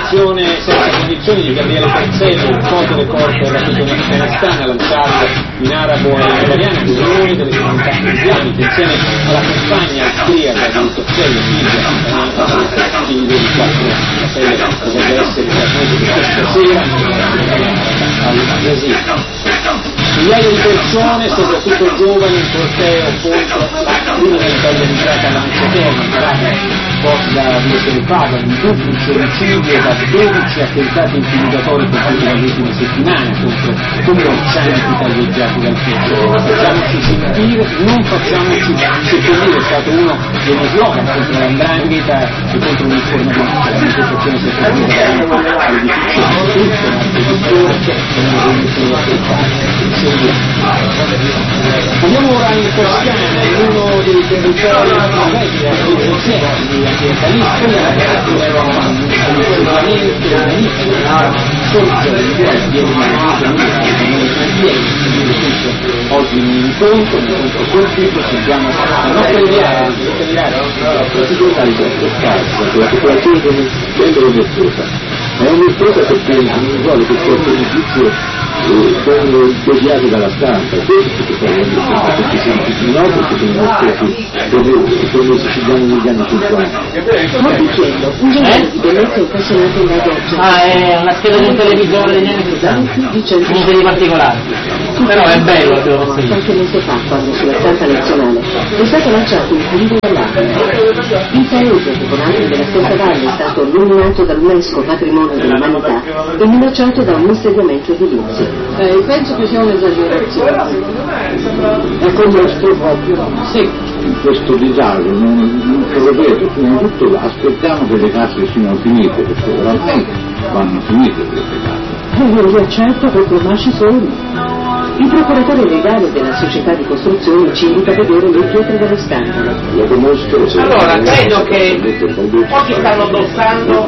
liberazione senza condizioni di Gabriele Torselli, il fondo del corpo della prigionia in Afghanistan, lanciato in arabo e in italiano, con milioni delle comunità islamiche, insieme alla compagna austriaca di Torselli, figlia di 4 fratelli, dovrebbe essere trasmesso questa sera al Brasile. Migliaia di persone, soprattutto giovani, in corteo contro la criminalità organizzata lanciaterra, da Vieselvaga, un duplice omicidio da 12 attentati intimidatori compiuti nell'ultima settimana contro commercianti taglieggiati dal fuoco. Facciamoci sentire, non facciamoci seppellire, è stato uno degli slogan contro l''ndrangheta e contro l'informazione, la manifestazione separata all'edificio di tutto, l'edificio e una rivoluzione attentata. Andiamo ora in Toscana, in uno dei territori vecchi associati di ambientalisti, oggi in un incontro colpito, sentiamo la nostra idea di la possibilità di scarsa, che la popolazione è onestosa, ma è onestosa perché non vuole che questo beneficio sono deviati dalla stampa, questo che poi perché siamo tutti noi, perché sono stati come siciliani negli anni 50. Sto dicendo, un giornale di Venezia impressionato in Gagoccia. È una scheda di un televisore degli anni 60, niente di particolare. Però è bello, devo dire. Qualche mese fa, quando sulla stampa nazionale è stato lanciato un filo dall'Africa. Il paese, che con altri della stessa valle è stato nominato dall'UNESCO patrimonio dell'umanità, è minacciato da un insediamento edilizio. Penso che sia un'esagerazione. È conosco proprio. Sì. Questo disagio non lo vedo, prima di tutto aspettiamo che le case siano finite, perché oramai vanno finite queste case. Io li accetto perché ormai ci sono. Il procuratore legale della società di costruzione ci invita a vedere le pietre dello scandalo. Lo conosco. Allora, credo che oggi stanno addossando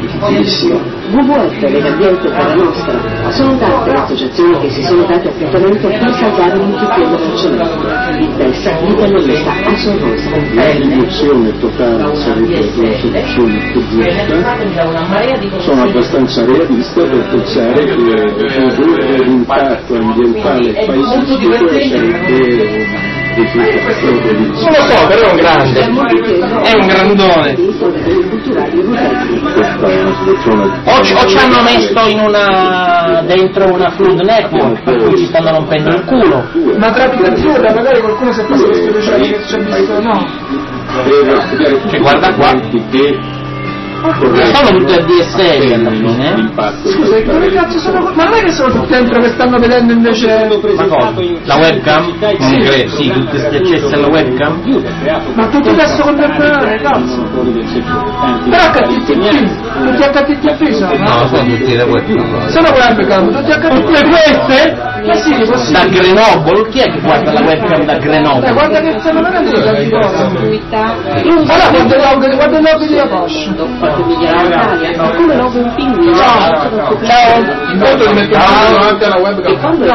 WWF e l'ambiente per la nostra sono tante le associazioni che si sono date appuntamento per salvare l'intuttiero del cemento. Il testa l'italianista a Sorrosa. La riduzione totale sarebbe una soluzione più giusta. Sono abbastanza realista per pensare che ridurre l'impatto ambientale e paesistico sarebbe non lo so, però è un grande, è un grandone. O ci hanno messo dentro una flood network per cui ci stanno rompendo il culo. Ma tra Pietra magari qualcuno si è passato speciale che ci ha visto, no? Cioè, guarda qua. Sono tutte a DSL alla fine. Scusa, come cazzo sono? Ma non è che sono tutti dentro che stanno vedendo invece. Ma cosa? La webcam? Non credo, sì, tutti questi accessi alla webcam. Ma tutti adesso contemporanei, cazzo. Però HTTP, tutti HTTP sono. No, sono tutti le webcam. Sono webcam, tutti HTTP queste? Ma sì, possibile. Da Grenoble, chi è che guarda la webcam da Grenoble? Guarda che fenomeno di tanti cose. Allora guarda il lobby di Apache. Come lo un pinguino. Ciao. Intanto ti mettiamo davanti alla webcam.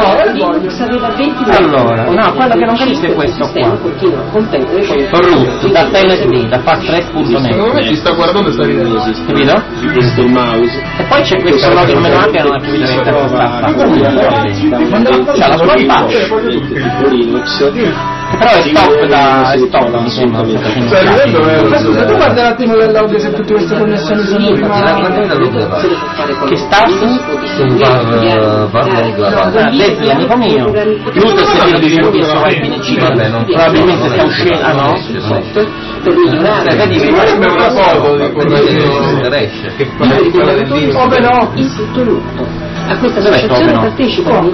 Allora, no, quello che non capisco è questo qua. Root, da TLSD, da FastTrack.net. Secondo me ci sta guardando e sta ridendo. Capito? Questo il mouse. E poi c'è questo login meno che non ha capito che cazzo sta. C'ha la sua faccia. Però è stop mi sembra. Scusa, tu guarda un attimo dell'audio se tutte queste connessioni sono che sta su Leslie, amico mio. Lui è servito di più probabilmente sta uscendo. Ah no? Vedi, sarebbe una foto di quello che come no? A questa associazione partecipano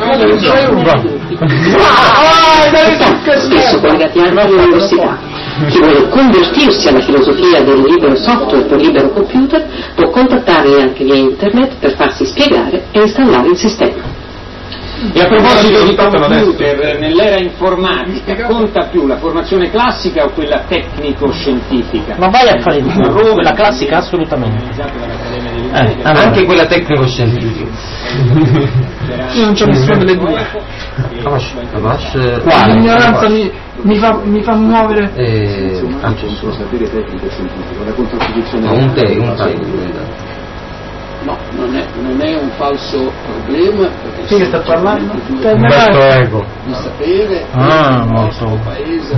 spesso collegati anche all'università. Chi vuole convertirsi alla filosofia del libero software per libero computer può contattarli anche via internet per farsi spiegare e installare il sistema. E a proposito di computer, nell'era informatica conta più la formazione classica o quella tecnico-scientifica? Ma vai a fare di più, quella classica assolutamente. Anche quella tecnico-scientifica. Io non c'ho nessuna delle due. L'ignoranza mi fa muovere. Anche un sapere tecnico-scientifico, la contrapposizione. Un taglio. non è un falso problema, perché chi che sta parlando? Umberto Eco. di sapere molto paese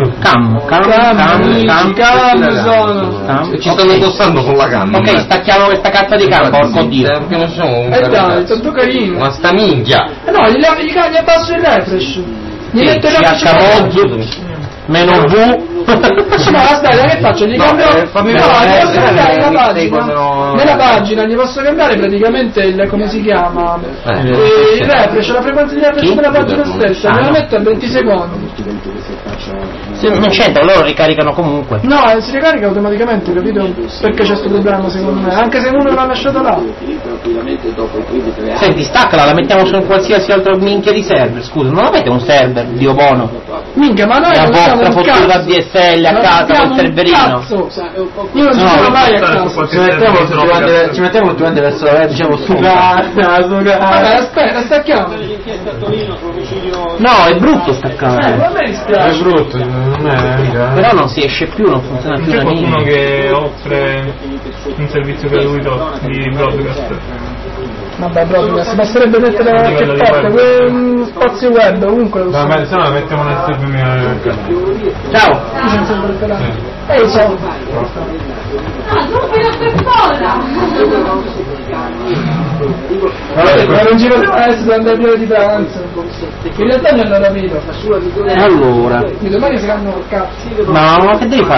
Ci stanno indossando con la canna. ok, stacchiamo questa cazzo di campo, porco dio, perché non sono un dai, tanto carino. ma sta minchia. No, gli abbasso il refresh. Gli metto il refresh. meno V. Sì, ma aspetta, che faccio? Gli cambio. fammi No, vedere, posso cambiare la pagina. quando- Nella pagina gli posso cambiare praticamente il come si chiama? Il refresh, la frequenza di refresh della pagina stessa, me la metto a 20 secondi. Non c'entra, loro ricaricano comunque. No, si ricarica automaticamente, capito? Perché c'è questo problema secondo me, anche se uno l'ha lasciato là. Senti, staccala, la mettiamo su un qualsiasi altro minchia di server, scusa, non avete un server, Dio buono? Minchia, ma noi La non siamo vostra un fottuta cazzo. DSL a Non casa siamo col un serverino. cazzo. Io non ci sono mai a casa. Ci mettiamo ultimamente verso la web, diciamo su Vabbè, aspetta, stacchiamo. No, è brutto staccare. A me dispiace. È brutto, non è. Però non si esce più, non funziona più C'è da qualcuno niente. che offre un servizio gratuito di broadcast? Vabbè, proprio, si basterebbe mettere da qualche Livello di parte, web. spazi web, ovunque lo so. Ma se no mettiamo nel server Ciao! Ehi, ciao. Vabbè, ma non giro adesso devo andare via di pranzo. In realtà mi hanno rapito. Allora, Domani saranno cazzi. ma che devi fare?